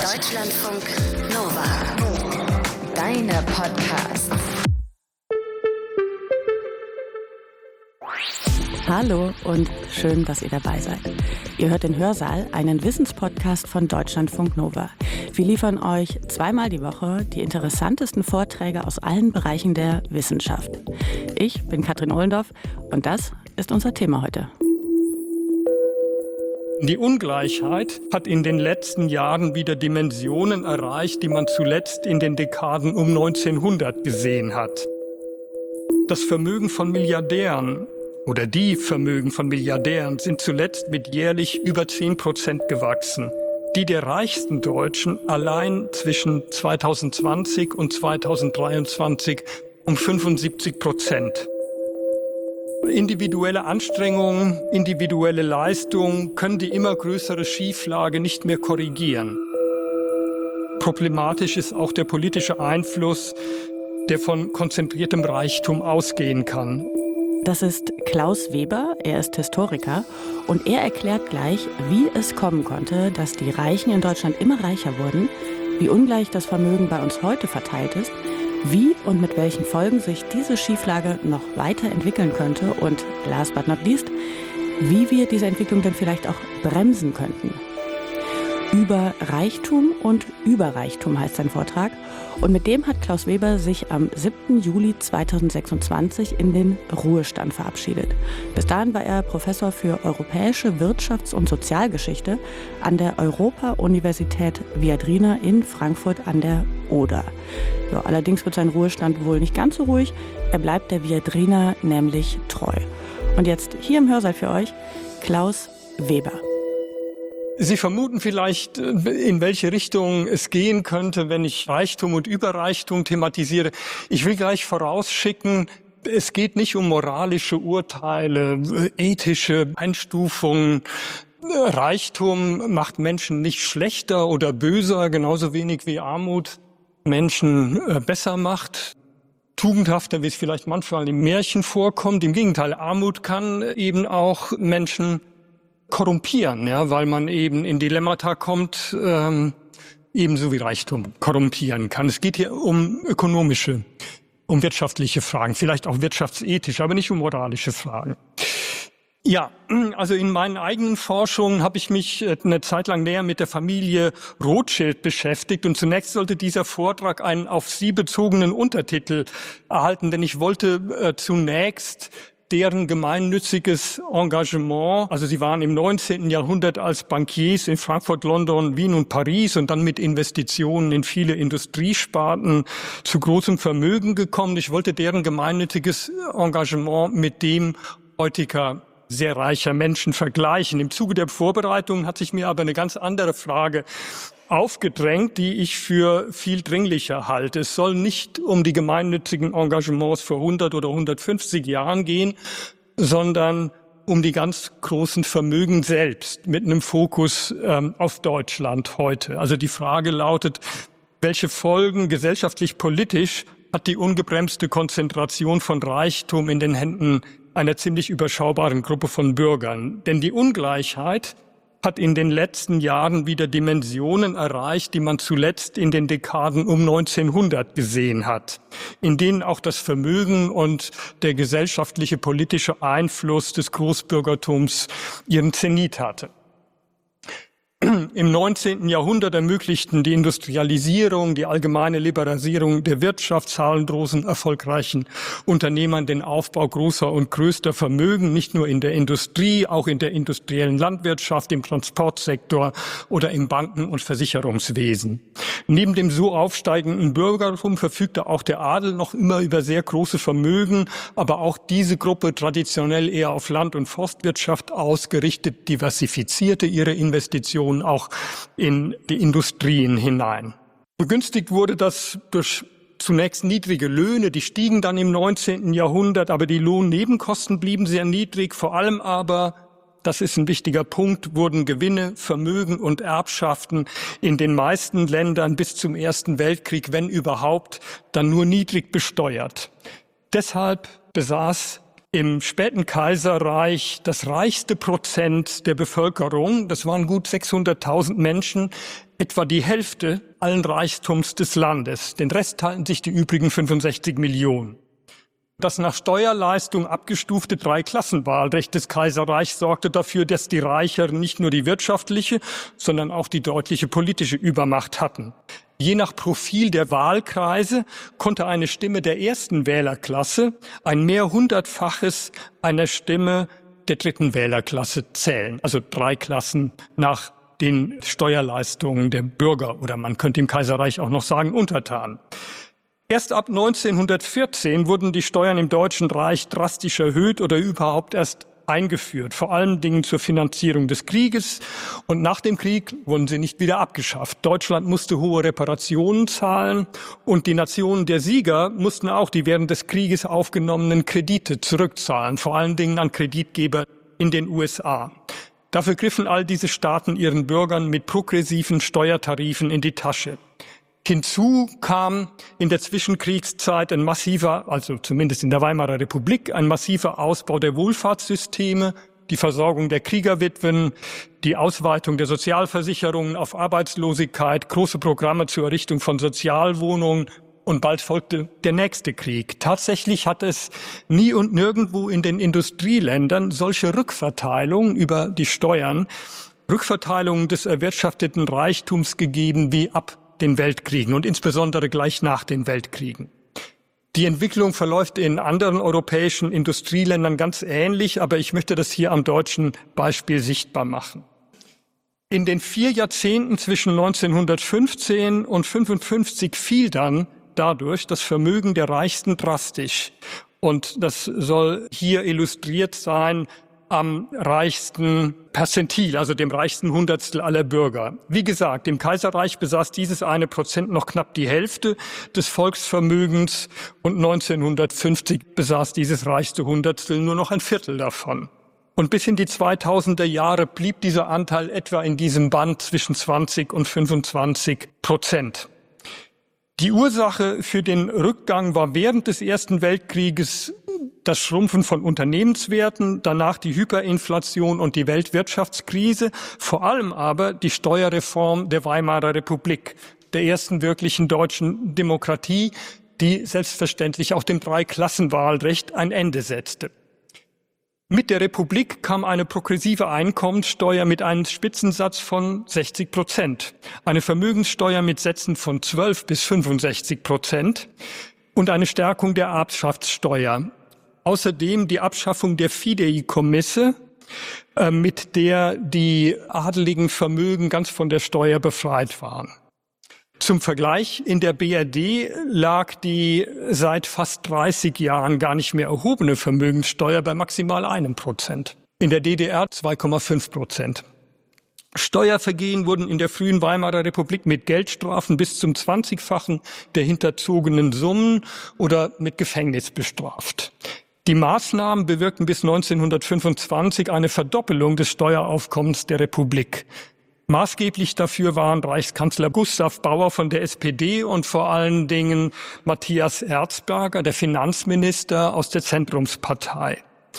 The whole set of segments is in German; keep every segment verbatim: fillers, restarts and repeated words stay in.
Deutschlandfunk Nova. Deine Podcasts. Hallo und schön, dass ihr dabei seid. Ihr hört den Hörsaal, einen Wissenspodcast von Deutschlandfunk Nova. Wir liefern euch zweimal die Woche die interessantesten Vorträge aus allen Bereichen der Wissenschaft. Ich bin Katrin Ohlendorf und das ist unser Thema heute. Die Ungleichheit hat in den letzten Jahren wieder Dimensionen erreicht, die man zuletzt in den Dekaden um neunzehnhundert gesehen hat. Das Vermögen von Milliardären oder die Vermögen von Milliardären sind zuletzt mit jährlich über zehn Prozent gewachsen. Die der reichsten Deutschen allein zwischen zweitausendzwanzig und zweitausenddreiundzwanzig um fünfundsiebzig Prozent. Individuelle Anstrengungen, individuelle Leistungen können die immer größere Schieflage nicht mehr korrigieren. Problematisch ist auch der politische Einfluss, der von konzentriertem Reichtum ausgehen kann. Das ist Klaus Weber, er ist Historiker und er erklärt gleich, wie es kommen konnte, dass die Reichen in Deutschland immer reicher wurden, wie ungleich das Vermögen bei uns heute verteilt ist, wie und mit welchen Folgen sich diese Schieflage noch weiterentwickeln könnte und, last but not least, wie wir diese Entwicklung dann vielleicht auch bremsen könnten. Über Reichtum und Überreichtum heißt sein Vortrag. Und mit dem hat Klaus Weber sich am siebten Juli zweitausendsechsundzwanzig in den Ruhestand verabschiedet. Bis dahin war er Professor für europäische Wirtschafts- und Sozialgeschichte an der Europa-Universität Viadrina in Frankfurt an der Oder. Ja, allerdings wird sein Ruhestand wohl nicht ganz so ruhig. Er bleibt der Viadrina nämlich treu. Und jetzt hier im Hörsaal für euch Klaus Weber. Sie vermuten vielleicht, in welche Richtung es gehen könnte, wenn ich Reichtum und Überreichtum thematisiere. Ich will gleich vorausschicken, es geht nicht um moralische Urteile, ethische Einstufungen. Reichtum macht Menschen nicht schlechter oder böser, genauso wenig wie Armut Menschen besser macht. Tugendhafter, wie es vielleicht manchmal im Märchen vorkommt. Im Gegenteil, Armut kann eben auch Menschen korrumpieren, ja, weil man eben in Dilemmata kommt, ähm, ebenso wie Reichtum korrumpieren kann. Es geht hier um ökonomische, um wirtschaftliche Fragen, vielleicht auch wirtschaftsethische, aber nicht um moralische Fragen. Ja, also in meinen eigenen Forschungen habe ich mich eine Zeit lang näher mit der Familie Rothschild beschäftigt und zunächst sollte dieser Vortrag einen auf sie bezogenen Untertitel erhalten, denn ich wollte äh, zunächst deren gemeinnütziges Engagement, also sie waren im neunzehnten Jahrhundert als Bankiers in Frankfurt, London, Wien und Paris und dann mit Investitionen in viele Industriesparten zu großem Vermögen gekommen. Ich wollte deren gemeinnütziges Engagement mit dem heutiger sehr reicher Menschen vergleichen. Im Zuge der Vorbereitungen hat sich mir aber eine ganz andere Frage aufgedrängt, die ich für viel dringlicher halte. Es soll nicht um die gemeinnützigen Engagements vor hundert oder hundertfünfzig Jahren gehen, sondern um die ganz großen Vermögen selbst, mit einem Fokus ähm, auf Deutschland heute. Also die Frage lautet, welche Folgen gesellschaftlich-politisch hat die ungebremste Konzentration von Reichtum in den Händen einer ziemlich überschaubaren Gruppe von Bürgern? Denn die Ungleichheit hat in den letzten Jahren wieder Dimensionen erreicht, die man zuletzt in den Dekaden um neunzehnhundert gesehen hat, in denen auch das Vermögen und der gesellschaftliche politische Einfluss des Großbürgertums ihren Zenit hatte. Im neunzehnten Jahrhundert ermöglichten die Industrialisierung, die allgemeine Liberalisierung der Wirtschaft zahlenlosen erfolgreichen Unternehmern den Aufbau großer und größter Vermögen, nicht nur in der Industrie, auch in der industriellen Landwirtschaft, im Transportsektor oder im Banken- und Versicherungswesen. Neben dem so aufsteigenden Bürgertum verfügte auch der Adel noch immer über sehr große Vermögen, aber auch diese Gruppe, traditionell eher auf Land- und Forstwirtschaft ausgerichtet, diversifizierte ihre Investitionen auch in die Industrien hinein. Begünstigt wurde das durch zunächst niedrige Löhne, die stiegen dann im neunzehnten Jahrhundert, aber die Lohnnebenkosten blieben sehr niedrig, vor allem aber, das ist ein wichtiger Punkt, wurden Gewinne, Vermögen und Erbschaften in den meisten Ländern bis zum Ersten Weltkrieg, wenn überhaupt, dann nur niedrig besteuert. Deshalb besaß im späten Kaiserreich das reichste Prozent der Bevölkerung, das waren gut sechshunderttausend Menschen, etwa die Hälfte allen Reichtums des Landes. Den Rest teilten sich die übrigen fünfundsechzig Millionen. Das nach Steuerleistung abgestufte Dreiklassenwahlrecht des Kaiserreichs sorgte dafür, dass die Reicheren nicht nur die wirtschaftliche, sondern auch die deutliche politische Übermacht hatten. Je nach Profil der Wahlkreise konnte eine Stimme der ersten Wählerklasse ein mehrhundertfaches einer Stimme der dritten Wählerklasse zählen. Also drei Klassen nach den Steuerleistungen der Bürger oder man könnte im Kaiserreich auch noch sagen Untertanen. Erst ab neunzehnhundertvierzehn wurden die Steuern im Deutschen Reich drastisch erhöht oder überhaupt erst eingeführt, vor allen Dingen zur Finanzierung des Krieges. Und nach dem Krieg wurden sie nicht wieder abgeschafft. Deutschland musste hohe Reparationen zahlen und die Nationen der Sieger mussten auch die während des Krieges aufgenommenen Kredite zurückzahlen, vor allen Dingen an Kreditgeber in den U S A. Dafür griffen all diese Staaten ihren Bürgern mit progressiven Steuertarifen in die Tasche. Hinzu kam in der Zwischenkriegszeit ein massiver, also zumindest in der Weimarer Republik, ein massiver Ausbau der Wohlfahrtssysteme, die Versorgung der Kriegerwitwen, die Ausweitung der Sozialversicherungen auf Arbeitslosigkeit, große Programme zur Errichtung von Sozialwohnungen und bald folgte der nächste Krieg. Tatsächlich hat es nie und nirgendwo in den Industrieländern solche Rückverteilungen über die Steuern, Rückverteilungen des erwirtschafteten Reichtums gegeben wie ab den Weltkriegen und insbesondere gleich nach den Weltkriegen. Die Entwicklung verläuft in anderen europäischen Industrieländern ganz ähnlich, aber ich möchte das hier am deutschen Beispiel sichtbar machen. In den vier Jahrzehnten zwischen neunzehnhundertfünfzehn und fünfundfünfzig fiel dann dadurch das Vermögen der Reichsten drastisch. Und das soll hier illustriert sein am reichsten Perzentil, also dem reichsten Hundertstel aller Bürger. Wie gesagt, im Kaiserreich besaß dieses eine Prozent noch knapp die Hälfte des Volksvermögens und neunzehnhundertfünfzig besaß dieses reichste Hundertstel nur noch ein Viertel davon. Und bis in die zweitausender Jahre blieb dieser Anteil etwa in diesem Band zwischen zwanzig und fünfundzwanzig Prozent. Die Ursache für den Rückgang war während des Ersten Weltkrieges das Schrumpfen von Unternehmenswerten, danach die Hyperinflation und die Weltwirtschaftskrise, vor allem aber die Steuerreform der Weimarer Republik, der ersten wirklichen deutschen Demokratie, die selbstverständlich auch dem Dreiklassenwahlrecht ein Ende setzte. Mit der Republik kam eine progressive Einkommenssteuer mit einem Spitzensatz von sechzig Prozent, eine Vermögenssteuer mit Sätzen von zwölf bis fünfundsechzig Prozent und eine Stärkung der Erbschaftssteuer. Außerdem die Abschaffung der Fideikommisse, äh, mit der die adeligen Vermögen ganz von der Steuer befreit waren. Zum Vergleich, in der B R D lag die seit fast dreißig Jahren gar nicht mehr erhobene Vermögenssteuer bei maximal einem Prozent. In der D D R zwei Komma fünf Prozent. Steuervergehen wurden in der frühen Weimarer Republik mit Geldstrafen bis zum zwanzigfachen der hinterzogenen Summen oder mit Gefängnis bestraft. Die Maßnahmen bewirkten bis neunzehnhundertfünfundzwanzig eine Verdoppelung des Steueraufkommens der Republik. Maßgeblich dafür waren Reichskanzler Gustav Bauer von der S P D und vor allen Dingen Matthias Erzberger, der Finanzminister aus der Zentrumspartei.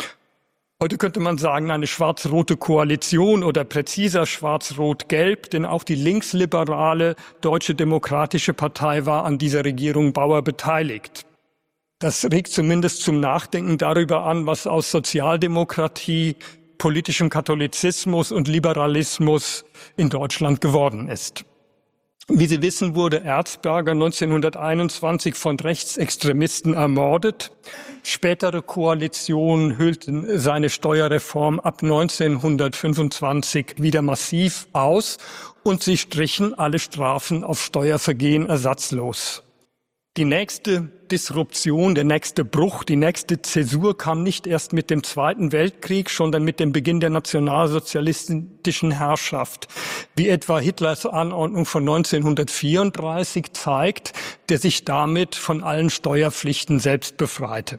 Heute könnte man sagen, eine schwarz-rote Koalition oder präziser schwarz-rot-gelb, denn auch die linksliberale Deutsche Demokratische Partei war an dieser Regierung Bauer beteiligt. Das regt zumindest zum Nachdenken darüber an, was aus Sozialdemokratie, politischem Katholizismus und Liberalismus in Deutschland geworden ist. Wie Sie wissen, wurde Erzberger neunzehnhunderteinundzwanzig von Rechtsextremisten ermordet. Spätere Koalitionen hüllten seine Steuerreform ab neunzehnhundertfünfundzwanzig wieder massiv aus und sie strichen alle Strafen auf Steuervergehen ersatzlos. Die nächste Disruption, der nächste Bruch, die nächste Zäsur kam nicht erst mit dem Zweiten Weltkrieg, sondern mit dem Beginn der nationalsozialistischen Herrschaft, wie etwa Hitlers Anordnung von neunzehnhundertvierunddreißig zeigt, der sich damit von allen Steuerpflichten selbst befreite.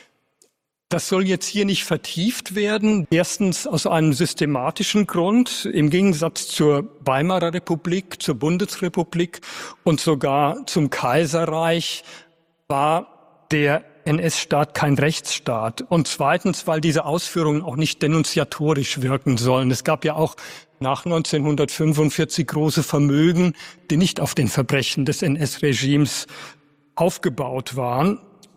Das soll jetzt hier nicht vertieft werden. Erstens aus einem systematischen Grund. Im Gegensatz zur Weimarer Republik, zur Bundesrepublik und sogar zum Kaiserreich war der N S-Staat kein Rechtsstaat. Und zweitens, weil diese Ausführungen auch nicht denunziatorisch wirken sollen. Es gab ja auch nach neunzehnhundertfünfundvierzig große Vermögen, die nicht auf den Verbrechen des N S-Regimes aufgebaut waren.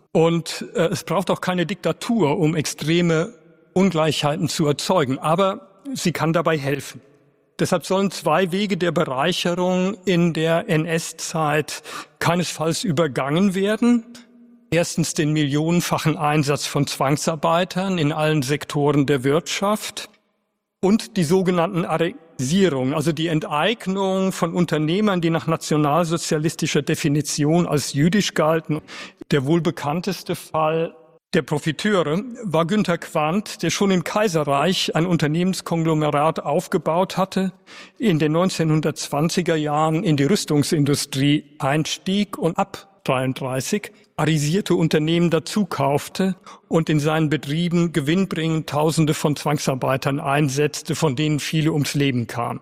Und äh, es braucht auch keine Diktatur, um extreme Ungleichheiten zu erzeugen. Aber sie kann dabei helfen. Deshalb sollen zwei Wege der Bereicherung in der N S-Zeit keinesfalls übergangen werden. Erstens den millionenfachen Einsatz von Zwangsarbeitern in allen Sektoren der Wirtschaft und die sogenannten Arisierung, also die Enteignung von Unternehmern, die nach nationalsozialistischer Definition als jüdisch galten. Der wohl bekannteste Fall der Profiteure war Günter Quandt, der schon im Kaiserreich ein Unternehmenskonglomerat aufgebaut hatte, in den neunzehnhundertzwanziger Jahren in die Rüstungsindustrie einstieg und ab dreiunddreißig arisierte Unternehmen dazukaufte und in seinen Betrieben gewinnbringend Tausende von Zwangsarbeitern einsetzte, von denen viele ums Leben kamen.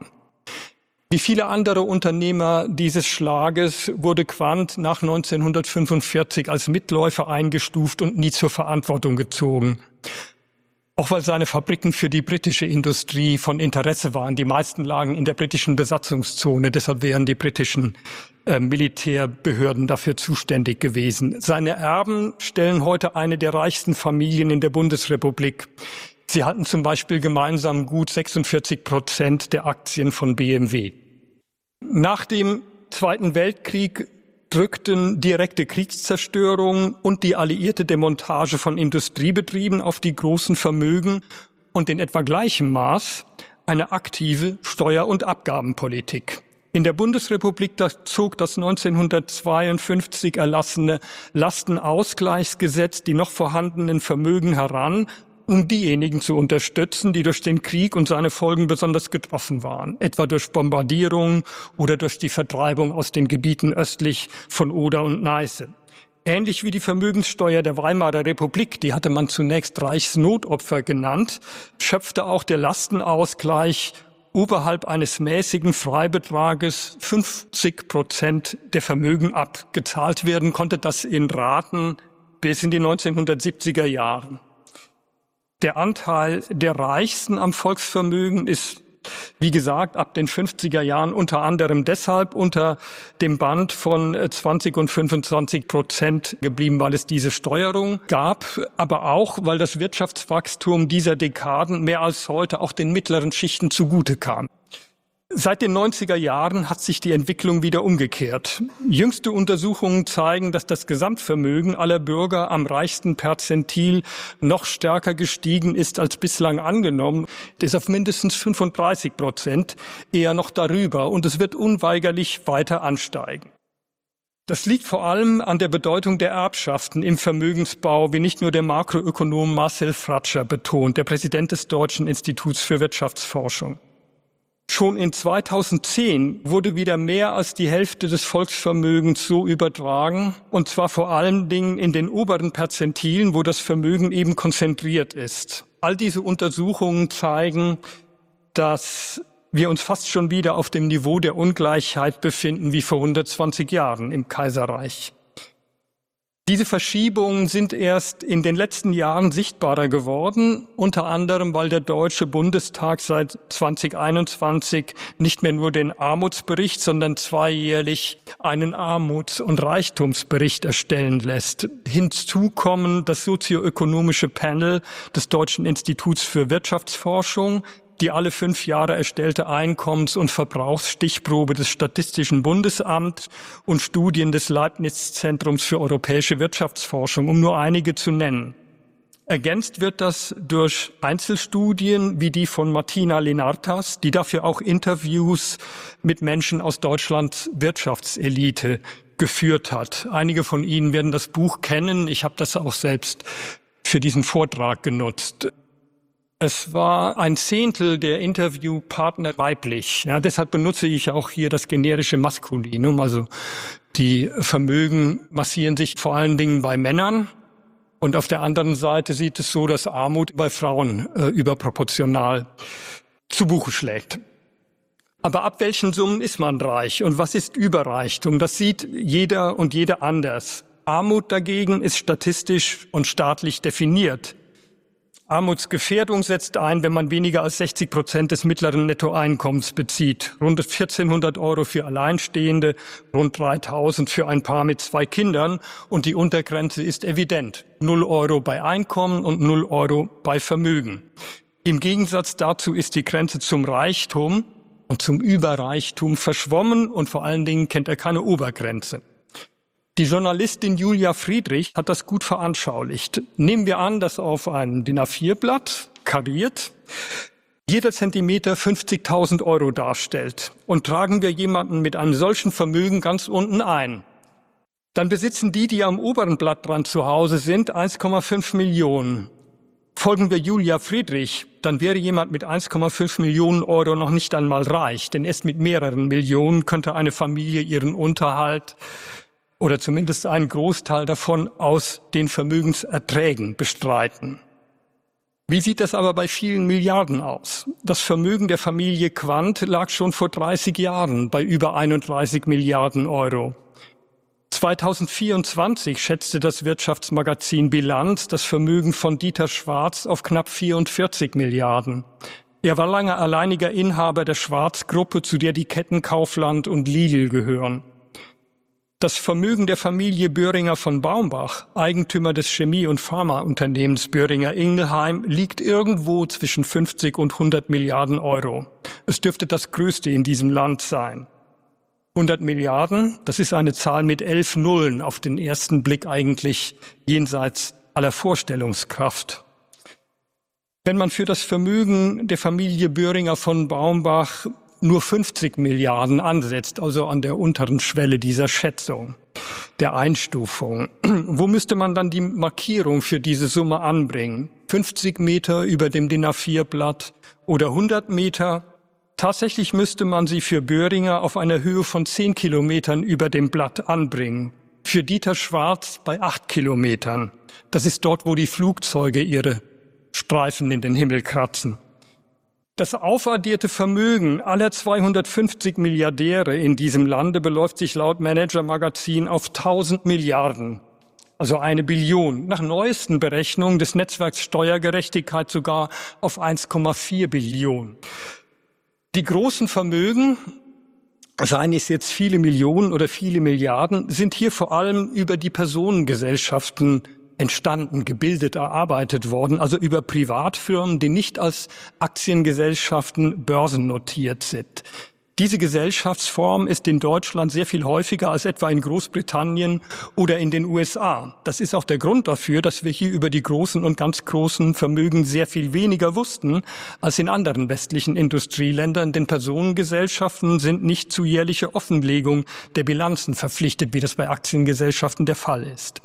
Wie viele andere Unternehmer dieses Schlages wurde Quandt nach neunzehnhundertfünfundvierzig als Mitläufer eingestuft und nie zur Verantwortung gezogen. Auch weil seine Fabriken für die britische Industrie von Interesse waren. Die meisten lagen in der britischen Besatzungszone, deshalb wären die britischen äh, Militärbehörden dafür zuständig gewesen. Seine Erben stellen heute eine der reichsten Familien in der Bundesrepublik. Sie hatten zum Beispiel gemeinsam gut sechsundvierzig Prozent der Aktien von B M W. Nach dem Zweiten Weltkrieg drückten direkte Kriegszerstörung und die alliierte Demontage von Industriebetrieben auf die großen Vermögen und in etwa gleichem Maß eine aktive Steuer- und Abgabenpolitik. In der Bundesrepublik zog das neunzehnhundertzweiundfünfzig erlassene Lastenausgleichsgesetz die noch vorhandenen Vermögen heran, um diejenigen zu unterstützen, die durch den Krieg und seine Folgen besonders getroffen waren, etwa durch Bombardierungen oder durch die Vertreibung aus den Gebieten östlich von Oder und Neiße. Ähnlich wie die Vermögenssteuer der Weimarer Republik, die hatte man zunächst Reichsnotopfer genannt, schöpfte auch der Lastenausgleich oberhalb eines mäßigen Freibetrages fünfzig Prozent der Vermögen ab. Gezahlt werden konnte das in Raten bis in die neunzehnhundertsiebziger Jahre. Der Anteil der Reichsten am Volksvermögen ist, wie gesagt, ab den fünfziger Jahren unter anderem deshalb unter dem Band von zwanzig und fünfundzwanzig Prozent geblieben, weil es diese Steuerung gab, aber auch, weil das Wirtschaftswachstum dieser Dekaden mehr als heute auch den mittleren Schichten zugute kam. Seit den neunziger Jahren hat sich die Entwicklung wieder umgekehrt. Jüngste Untersuchungen zeigen, dass das Gesamtvermögen aller Bürger am reichsten Perzentil noch stärker gestiegen ist als bislang angenommen. Das ist auf mindestens fünfunddreißig Prozent, eher noch darüber, und es wird unweigerlich weiter ansteigen. Das liegt vor allem an der Bedeutung der Erbschaften im Vermögensbau, wie nicht nur der Makroökonom Marcel Fratscher betont, der Präsident des Deutschen Instituts für Wirtschaftsforschung. Schon in zweitausendzehn wurde wieder mehr als die Hälfte des Volksvermögens so übertragen, und zwar vor allen Dingen in den oberen Perzentilen, wo das Vermögen eben konzentriert ist. All diese Untersuchungen zeigen, dass wir uns fast schon wieder auf dem Niveau der Ungleichheit befinden wie vor hundertzwanzig Jahren im Kaiserreich. Diese Verschiebungen sind erst in den letzten Jahren sichtbarer geworden, unter anderem, weil der Deutsche Bundestag seit zweitausendeinundzwanzig nicht mehr nur den Armutsbericht, sondern zweijährlich einen Armuts- und Reichtumsbericht erstellen lässt. Hinzu kommen das sozioökonomische Panel des Deutschen Instituts für Wirtschaftsforschung, die alle fünf Jahre erstellte Einkommens- und Verbrauchsstichprobe des Statistischen Bundesamts und Studien des Leibniz-Zentrums für europäische Wirtschaftsforschung, um nur einige zu nennen. Ergänzt wird das durch Einzelstudien wie die von Martina Lenartas, die dafür auch Interviews mit Menschen aus Deutschlands Wirtschaftselite geführt hat. Einige von Ihnen werden das Buch kennen. Ich habe das auch selbst für diesen Vortrag genutzt. Es war ein Zehntel der Interviewpartner weiblich. Ja, deshalb benutze ich auch hier das generische Maskulinum. Also die Vermögen massieren sich vor allen Dingen bei Männern. Und auf der anderen Seite sieht es so, dass Armut bei Frauen äh, überproportional zu Buche schlägt. Aber ab welchen Summen ist man reich und was ist Überreichtum? Das sieht jeder und jede anders. Armut dagegen ist statistisch und staatlich definiert. Armutsgefährdung setzt ein, wenn man weniger als sechzig Prozent des mittleren Nettoeinkommens bezieht. Rund vierzehnhundert Euro für Alleinstehende, rund dreitausend für ein Paar mit zwei Kindern. Und die Untergrenze ist evident. null Euro bei Einkommen und null Euro bei Vermögen. Im Gegensatz dazu ist die Grenze zum Reichtum und zum Überreichtum verschwommen und vor allen Dingen kennt er keine Obergrenze. Die Journalistin Julia Friedrich hat das gut veranschaulicht. Nehmen wir an, dass auf einem D I N A vier Blatt, kariert, jeder Zentimeter fünfzigtausend Euro darstellt und tragen wir jemanden mit einem solchen Vermögen ganz unten ein. Dann besitzen die, die am oberen Blattrand zu Hause sind, eins Komma fünf Millionen. Folgen wir Julia Friedrich, dann wäre jemand mit eins Komma fünf Millionen Euro noch nicht einmal reich, denn erst mit mehreren Millionen könnte eine Familie ihren Unterhalt oder zumindest einen Großteil davon aus den Vermögenserträgen bestreiten. Wie sieht das aber bei vielen Milliarden aus? Das Vermögen der Familie Quandt lag schon vor dreißig Jahren bei über einunddreißig Milliarden Euro. zweitausendvierundzwanzig schätzte das Wirtschaftsmagazin Bilanz das Vermögen von Dieter Schwarz auf knapp vierundvierzig Milliarden. Er war lange alleiniger Inhaber der Schwarz-Gruppe, zu der die Ketten Kaufland und Lidl gehören. Das Vermögen der Familie Böhringer von Baumbach, Eigentümer des Chemie- und Pharmaunternehmens Böhringer Ingelheim, liegt irgendwo zwischen fünfzig und hundert Milliarden Euro. Es dürfte das größte in diesem Land sein. hundert Milliarden, das ist eine Zahl mit elf Nullen, auf den ersten Blick eigentlich jenseits aller Vorstellungskraft. Wenn man für das Vermögen der Familie Böhringer von Baumbach nur fünfzig Milliarden ansetzt, also an der unteren Schwelle dieser Schätzung, der Einstufung, wo müsste man dann die Markierung für diese Summe anbringen? fünfzig Meter über dem D I N A vier Blatt oder hundert Meter? Tatsächlich müsste man sie für Böhringer auf einer Höhe von zehn Kilometern über dem Blatt anbringen. Für Dieter Schwarz bei acht Kilometern. Das ist dort, wo die Flugzeuge ihre Streifen in den Himmel kratzen. Das aufaddierte Vermögen aller zweihundertfünfzig Milliardäre in diesem Lande beläuft sich laut Manager Magazin auf tausend Milliarden, also eine Billion. Nach neuesten Berechnungen des Netzwerks Steuergerechtigkeit sogar auf eins Komma vier Billionen. Die großen Vermögen, seien es jetzt viele Millionen oder viele Milliarden, sind hier vor allem über die Personengesellschaften entstanden, gebildet, erarbeitet worden, also über Privatfirmen, die nicht als Aktiengesellschaften börsennotiert sind. Diese Gesellschaftsform ist in Deutschland sehr viel häufiger als etwa in Großbritannien oder in den U S A. Das ist auch der Grund dafür, dass wir hier über die großen und ganz großen Vermögen sehr viel weniger wussten als in anderen westlichen Industrieländern, denn Personengesellschaften sind nicht zu jährlicher Offenlegung der Bilanzen verpflichtet, wie das bei Aktiengesellschaften der Fall ist.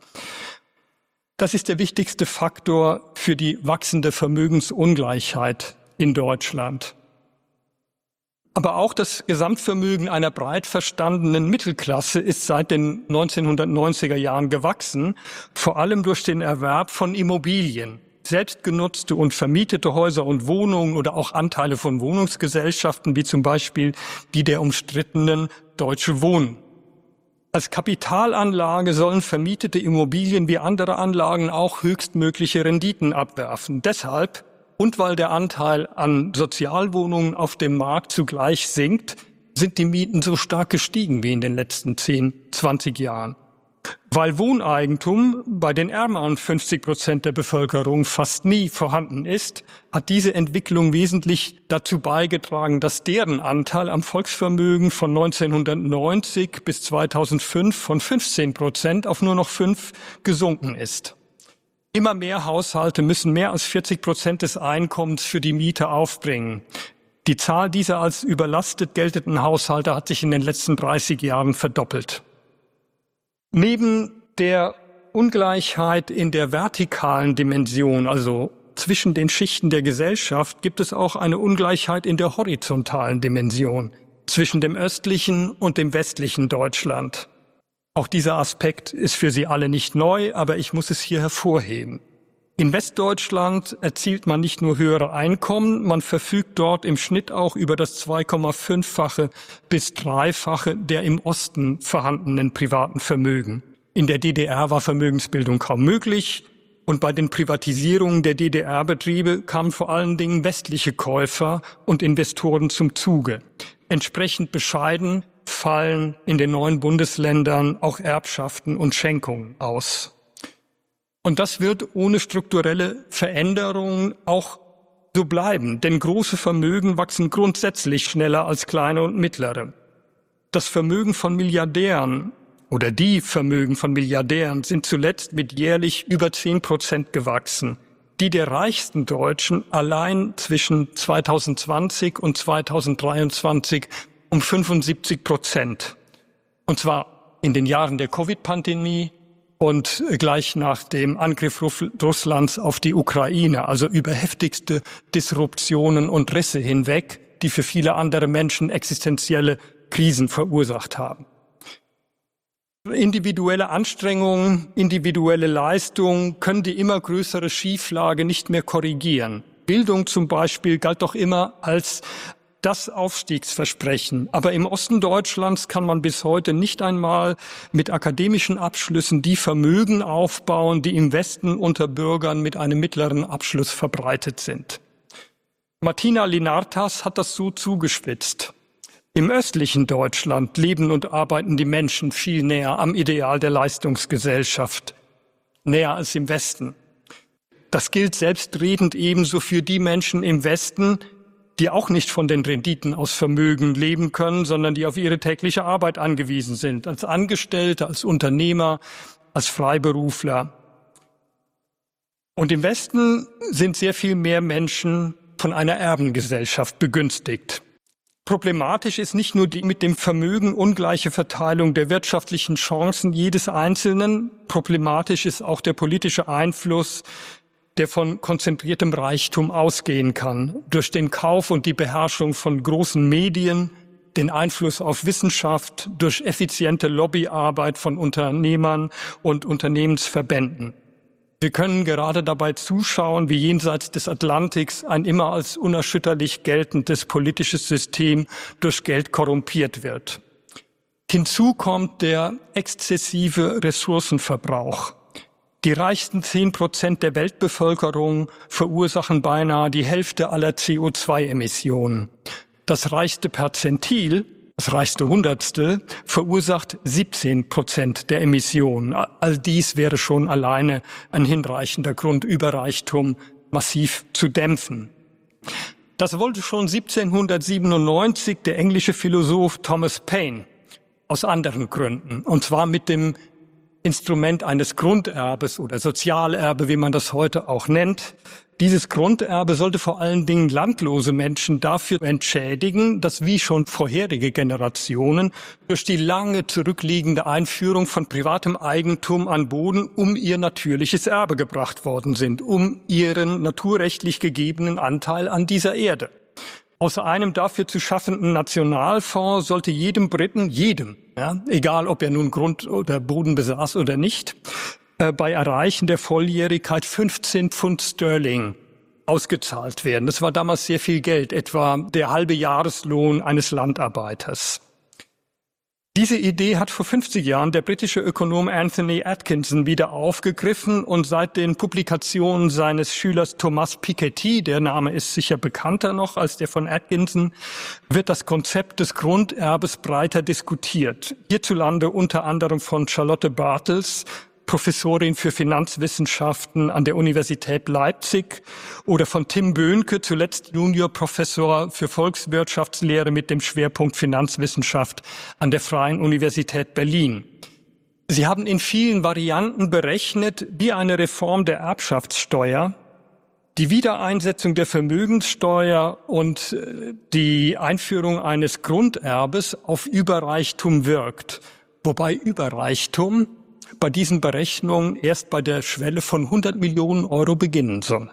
Das ist der wichtigste Faktor für die wachsende Vermögensungleichheit in Deutschland. Aber auch das Gesamtvermögen einer breit verstandenen Mittelklasse ist seit den neunzehnhundertneunziger Jahren gewachsen, vor allem durch den Erwerb von Immobilien. Selbstgenutzte und vermietete Häuser und Wohnungen oder auch Anteile von Wohnungsgesellschaften, wie zum Beispiel die der umstrittenen Deutsche Wohnen. Als Kapitalanlage sollen vermietete Immobilien wie andere Anlagen auch höchstmögliche Renditen abwerfen. Deshalb, und weil der Anteil an Sozialwohnungen auf dem Markt zugleich sinkt, sind die Mieten so stark gestiegen wie in den letzten zehn, zwanzig Jahren. Weil Wohneigentum bei den ärmeren fünfzig Prozent der Bevölkerung fast nie vorhanden ist, hat diese Entwicklung wesentlich dazu beigetragen, dass deren Anteil am Volksvermögen von neunzehnhundertneunzig bis zweitausendfünf von fünfzehn Prozent auf nur noch fünf gesunken ist. Immer mehr Haushalte müssen mehr als vierzig Prozent des Einkommens für die Miete aufbringen. Die Zahl dieser als überlastet geltenden Haushalte hat sich in den letzten dreißig Jahren verdoppelt. Neben der Ungleichheit in der vertikalen Dimension, also zwischen den Schichten der Gesellschaft, gibt es auch eine Ungleichheit in der horizontalen Dimension, zwischen dem östlichen und dem westlichen Deutschland. Auch dieser Aspekt ist für Sie alle nicht neu, aber ich muss es hier hervorheben. In Westdeutschland erzielt man nicht nur höhere Einkommen, man verfügt dort im Schnitt auch über das zwei Komma fünffache bis dreifache der im Osten vorhandenen privaten Vermögen. In der D D R war Vermögensbildung kaum möglich und bei den Privatisierungen der D D R-Betriebe kamen vor allen Dingen westliche Käufer und Investoren zum Zuge. Entsprechend bescheiden fallen in den neuen Bundesländern auch Erbschaften und Schenkungen aus. Und das wird ohne strukturelle Veränderungen auch so bleiben, denn große Vermögen wachsen grundsätzlich schneller als kleine und mittlere. Das Vermögen von Milliardären oder die Vermögen von Milliardären sind zuletzt mit jährlich über zehn Prozent gewachsen. Die der reichsten Deutschen allein zwischen zweitausendzwanzig und zweitausenddreiundzwanzig um fünfundsiebzig Prozent. Und zwar in den Jahren der Covid-Pandemie und gleich nach dem Angriff Russlands auf die Ukraine, also über heftigste Disruptionen und Risse hinweg, die für viele andere Menschen existenzielle Krisen verursacht haben. Individuelle Anstrengungen, individuelle Leistungen können die immer größere Schieflage nicht mehr korrigieren. Bildung zum Beispiel galt doch immer als das Aufstiegsversprechen. Aber im Osten Deutschlands kann man bis heute nicht einmal mit akademischen Abschlüssen die Vermögen aufbauen, die im Westen unter Bürgern mit einem mittleren Abschluss verbreitet sind. Martina Linartas hat das so zugespitzt. Im östlichen Deutschland leben und arbeiten die Menschen viel näher am Ideal der Leistungsgesellschaft, näher als im Westen. Das gilt selbstredend ebenso für die Menschen im Westen, die auch nicht von den Renditen aus Vermögen leben können, sondern die auf ihre tägliche Arbeit angewiesen sind, als Angestellte, als Unternehmer, als Freiberufler. Und im Westen sind sehr viel mehr Menschen von einer Erbengesellschaft begünstigt. Problematisch ist nicht nur die mit dem Vermögen ungleiche Verteilung der wirtschaftlichen Chancen jedes Einzelnen, problematisch ist auch der politische Einfluss, der von konzentriertem Reichtum ausgehen kann, durch den Kauf und die Beherrschung von großen Medien, den Einfluss auf Wissenschaft, durch effiziente Lobbyarbeit von Unternehmern und Unternehmensverbänden. Wir können gerade dabei zuschauen, wie jenseits des Atlantiks ein immer als unerschütterlich geltendes politisches System durch Geld korrumpiert wird. Hinzu kommt der exzessive Ressourcenverbrauch. Die reichsten zehn Prozent der Weltbevölkerung verursachen beinahe die Hälfte aller C O zwei Emissionen. Das reichste Perzentil, das reichste Hundertstel, verursacht siebzehn Prozent der Emissionen. All dies wäre schon alleine ein hinreichender Grund, Überreichtum massiv zu dämpfen. Das wollte schon siebzehnhundertsiebenundneunzig der englische Philosoph Thomas Paine aus anderen Gründen, und zwar mit dem Instrument eines Grunderbes oder Sozialerbe, wie man das heute auch nennt. Dieses Grunderbe sollte vor allen Dingen landlose Menschen dafür entschädigen, dass wie schon vorherige Generationen durch die lange zurückliegende Einführung von privatem Eigentum an Boden um ihr natürliches Erbe gebracht worden sind, um ihren naturrechtlich gegebenen Anteil an dieser Erde. Aus einem dafür zu schaffenden Nationalfonds sollte jedem Briten, jedem, ja, egal ob er nun Grund oder Boden besaß oder nicht, äh, bei Erreichen der Volljährigkeit fünfzehn Pfund Sterling ausgezahlt werden. Das war damals sehr viel Geld, etwa der halbe Jahreslohn eines Landarbeiters. Diese Idee hat vor fünfzig Jahren der britische Ökonom Anthony Atkinson wieder aufgegriffen und seit den Publikationen seines Schülers Thomas Piketty, der Name ist sicher bekannter noch als der von Atkinson, wird das Konzept des Grunderbes breiter diskutiert. Hierzulande unter anderem von Charlotte Bartels, Professorin für Finanzwissenschaften an der Universität Leipzig, oder von Tim Böhnke, zuletzt Juniorprofessor für Volkswirtschaftslehre mit dem Schwerpunkt Finanzwissenschaft an der Freien Universität Berlin. Sie haben in vielen Varianten berechnet, wie eine Reform der Erbschaftssteuer, die Wiedereinsetzung der Vermögenssteuer und die Einführung eines Grunderbes auf Überreichtum wirkt, wobei Überreichtum bei diesen Berechnungen erst bei der Schwelle von hundert Millionen Euro beginnen soll.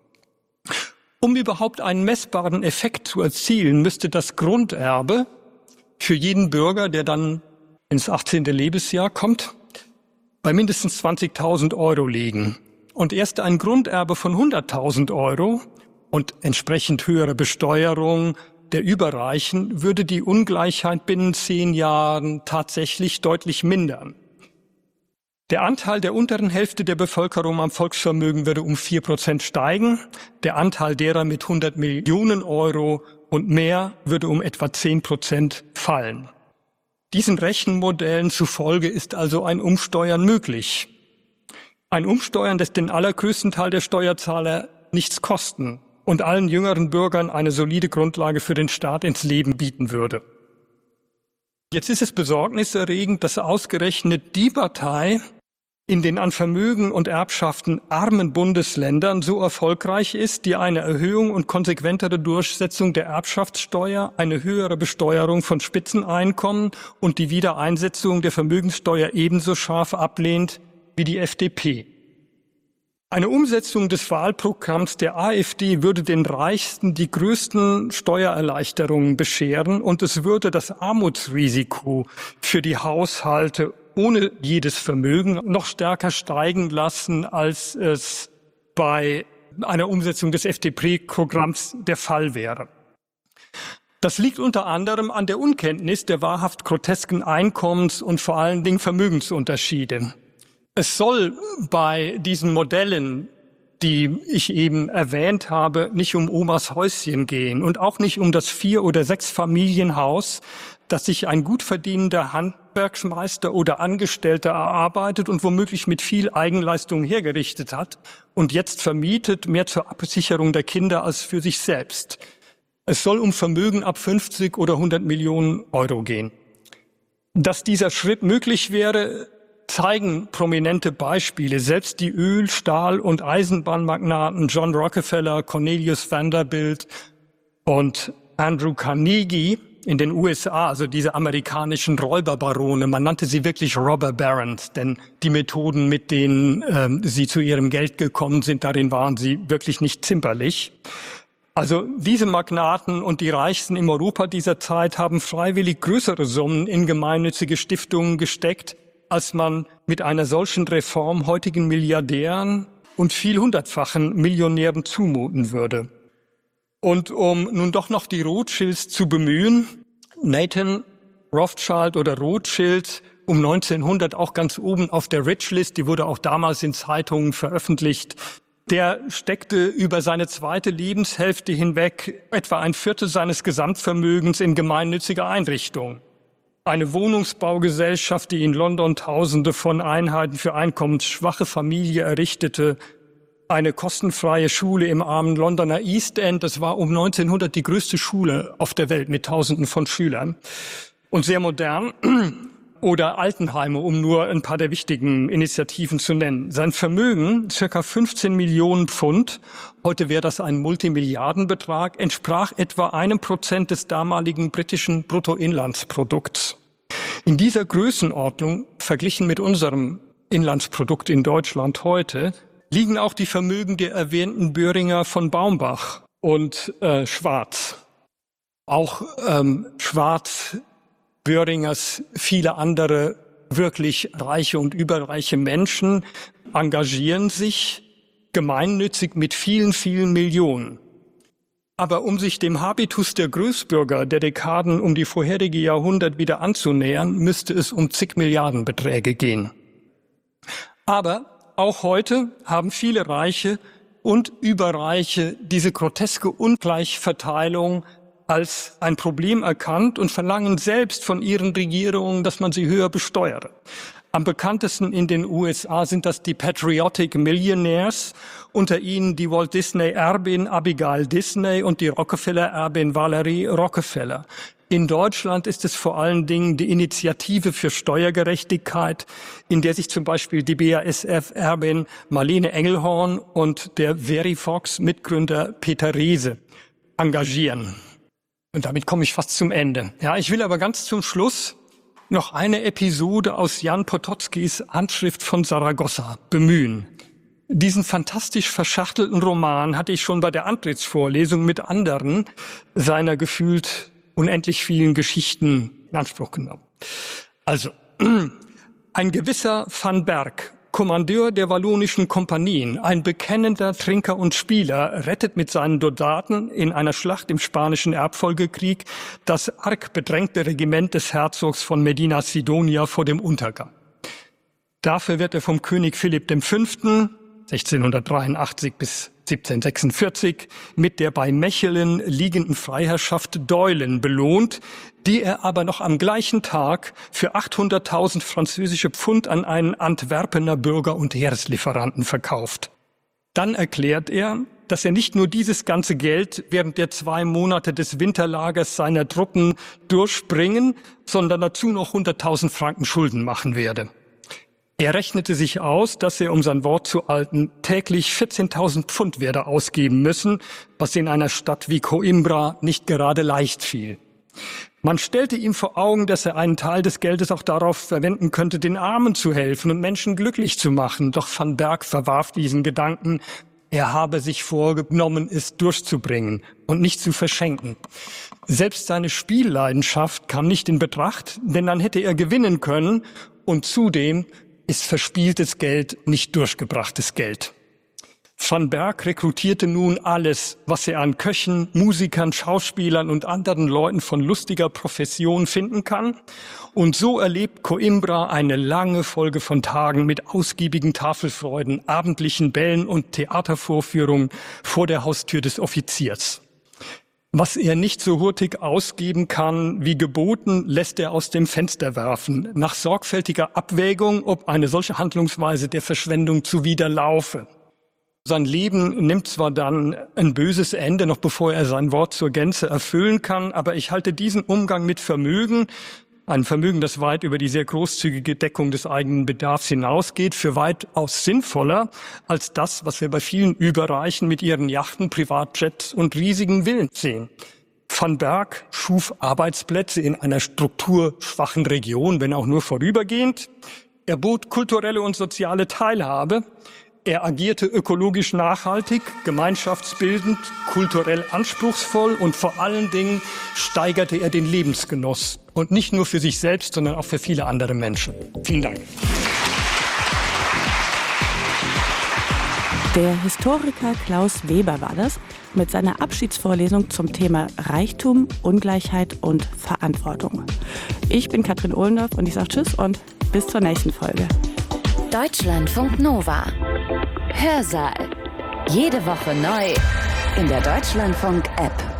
Um überhaupt einen messbaren Effekt zu erzielen, müsste das Grunderbe für jeden Bürger, der dann ins achtzehnte Lebensjahr kommt, bei mindestens zwanzigtausend Euro liegen. Und erst ein Grunderbe von hunderttausend Euro und entsprechend höhere Besteuerung der Überreichen würde die Ungleichheit binnen zehn Jahren tatsächlich deutlich mindern. Der Anteil der unteren Hälfte der Bevölkerung am Volksvermögen würde um vier Prozent steigen. Der Anteil derer mit hundert Millionen Euro und mehr würde um etwa zehn Prozent fallen. Diesen Rechenmodellen zufolge ist also ein Umsteuern möglich. Ein Umsteuern, das den allergrößten Teil der Steuerzahler nichts kosten und allen jüngeren Bürgern eine solide Grundlage für den Staat ins Leben bieten würde. Jetzt ist es besorgniserregend, dass ausgerechnet die Partei in den an Vermögen und Erbschaften armen Bundesländern so erfolgreich ist, die eine Erhöhung und konsequentere Durchsetzung der Erbschaftssteuer, eine höhere Besteuerung von Spitzeneinkommen und die Wiedereinsetzung der Vermögenssteuer ebenso scharf ablehnt wie die F D P. Eine Umsetzung des Wahlprogramms der AfD würde den Reichsten die größten Steuererleichterungen bescheren und es würde das Armutsrisiko für die Haushalte ohne jedes Vermögen noch stärker steigen lassen, als es bei einer Umsetzung des F D P-Programms der Fall wäre. Das liegt unter anderem an der Unkenntnis der wahrhaft grotesken Einkommens- und vor allen Dingen Vermögensunterschiede. Es soll bei diesen Modellen, die ich eben erwähnt habe, nicht um Omas Häuschen gehen und auch nicht um das Vier- oder Sechsfamilienhaus, das sich ein gut verdienender Handwerksmeister oder Angestellter erarbeitet und womöglich mit viel Eigenleistung hergerichtet hat und jetzt vermietet, mehr zur Absicherung der Kinder als für sich selbst. Es soll um Vermögen ab fünfzig oder hundert Millionen Euro gehen. Dass dieser Schritt möglich wäre, zeigen prominente Beispiele. Selbst die Öl-, Stahl- und Eisenbahnmagnaten John Rockefeller, Cornelius Vanderbilt und Andrew Carnegie in den U S A, also diese amerikanischen Räuberbarone, man nannte sie wirklich Robber Barons, denn die Methoden, mit denen ähm, sie zu ihrem Geld gekommen sind, darin waren sie wirklich nicht zimperlich. Also diese Magnaten und die Reichsten in Europa dieser Zeit haben freiwillig größere Summen in gemeinnützige Stiftungen gesteckt, als man mit einer solchen Reform heutigen Milliardären und vielhundertfachen Millionären zumuten würde. Und um nun doch noch die Rothschilds zu bemühen, Nathan Rothschild oder Rothschild um neunzehnhundert auch ganz oben auf der Rich List, die wurde auch damals in Zeitungen veröffentlicht, der steckte über seine zweite Lebenshälfte hinweg etwa ein Viertel seines Gesamtvermögens in gemeinnützige Einrichtungen. Eine Wohnungsbaugesellschaft, die in London Tausende von Einheiten für einkommensschwache Familien errichtete, eine kostenfreie Schule im armen Londoner East End, das war um neunzehnhundert die größte Schule auf der Welt mit Tausenden von Schülern und sehr modern, oder Altenheime, um nur ein paar der wichtigen Initiativen zu nennen. Sein Vermögen, circa fünfzehn Millionen Pfund, heute wäre das ein Multimilliardenbetrag, entsprach etwa einem Prozent des damaligen britischen Bruttoinlandsprodukts. In dieser Größenordnung, verglichen mit unserem Inlandsprodukt in Deutschland heute, liegen auch die Vermögen der erwähnten Böhringer von Baumbach und äh, Schwarz. Auch ähm, Schwarz, Böhringers, viele andere wirklich reiche und überreiche Menschen engagieren sich gemeinnützig mit vielen, vielen Millionen. Aber um sich dem Habitus der Großbürger der Dekaden um die vorherige Jahrhundert wieder anzunähern, müsste es um zig Milliardenbeträge gehen. Aber auch heute haben viele Reiche und Überreiche diese groteske Ungleichverteilung als ein Problem erkannt und verlangen selbst von ihren Regierungen, dass man sie höher besteuere. Am bekanntesten in den U S A sind das die Patriotic Millionaires, unter ihnen die Walt Disney-Erbin Abigail Disney und die Rockefeller-Erbin Valerie Rockefeller. In Deutschland ist es vor allen Dingen die Initiative für Steuergerechtigkeit, in der sich zum Beispiel die B A S F-Erbin Marlene Engelhorn und der Verifox-Mitgründer Peter Rehse engagieren. Und damit komme ich fast zum Ende. Ja, ich will aber ganz zum Schluss noch eine Episode aus Jan Potockis Handschrift von Saragossa bemühen. Diesen fantastisch verschachtelten Roman hatte ich schon bei der Antrittsvorlesung mit anderen seiner gefühlt unendlich vielen Geschichten in Anspruch genommen. Also, ein gewisser Van Berg, Kommandeur der wallonischen Kompanien, ein bekennender Trinker und Spieler, rettet mit seinen Soldaten in einer Schlacht im Spanischen Erbfolgekrieg das arg bedrängte Regiment des Herzogs von Medina Sidonia vor dem Untergang. Dafür wird er vom König Philipp der Fünfte sechzehnhundertdreiundachtzig bis siebzehnhundertsechsundvierzig mit der bei Mechelen liegenden Freiherrschaft Deulen belohnt, die er aber noch am gleichen Tag für achthunderttausend französische Pfund an einen Antwerpener Bürger- und Heereslieferanten verkauft. Dann erklärt er, dass er nicht nur dieses ganze Geld während der zwei Monate des Winterlagers seiner Truppen durchbringen, sondern dazu noch hunderttausend Franken Schulden machen werde. Er rechnete sich aus, dass er, um sein Wort zu halten, täglich vierzehntausend Pfund werde ausgeben müssen, was in einer Stadt wie Coimbra nicht gerade leicht fiel. Man stellte ihm vor Augen, dass er einen Teil des Geldes auch darauf verwenden könnte, den Armen zu helfen und Menschen glücklich zu machen. Doch Van Berg verwarf diesen Gedanken. Er habe sich vorgenommen, es durchzubringen und nicht zu verschenken. Selbst seine Spielleidenschaft kam nicht in Betracht, denn dann hätte er gewinnen können und zudem ist verspieltes Geld nicht durchgebrachtes Geld. Van Berg rekrutierte nun alles, was er an Köchen, Musikern, Schauspielern und anderen Leuten von lustiger Profession finden kann. Und so erlebt Coimbra eine lange Folge von Tagen mit ausgiebigen Tafelfreuden, abendlichen Bällen und Theatervorführungen vor der Haustür des Offiziers. Was er nicht so hurtig ausgeben kann wie geboten, lässt er aus dem Fenster werfen, nach sorgfältiger Abwägung, ob eine solche Handlungsweise der Verschwendung zuwiderlaufe. Sein Leben nimmt zwar dann ein böses Ende, noch bevor er sein Wort zur Gänze erfüllen kann, aber ich halte diesen Umgang mit Vermögen, ein Vermögen, das weit über die sehr großzügige Deckung des eigenen Bedarfs hinausgeht, für weitaus sinnvoller als das, was wir bei vielen Überreichen mit ihren Yachten, Privatjets und riesigen Villen sehen. Van Berg schuf Arbeitsplätze in einer strukturschwachen Region, wenn auch nur vorübergehend. Er bot kulturelle und soziale Teilhabe. Er agierte ökologisch nachhaltig, gemeinschaftsbildend, kulturell anspruchsvoll und vor allen Dingen steigerte er den Lebensgenuss. Und nicht nur für sich selbst, sondern auch für viele andere Menschen. Vielen Dank. Der Historiker Klaus Weber war das mit seiner Abschiedsvorlesung zum Thema Reichtum, Ungleichheit und Verantwortung. Ich bin Katrin Ohlendorf und ich sage Tschüss und bis zur nächsten Folge. Deutschlandfunk Nova. Hörsaal. Jede Woche neu in der Deutschlandfunk-App.